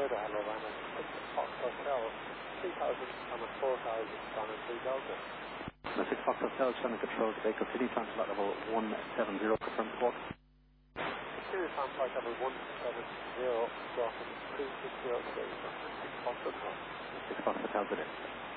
Toyota, hello, Lima 6 Fox Hotel, 3000 on a 4000, down in 3000. 6 Fox Hotel, channel control to Baker City, plan flight level 170, confirm squawk. Series plan flight level 170, squawk 3603, 6 Fox Hotel. 6 Fox Hotel, good day.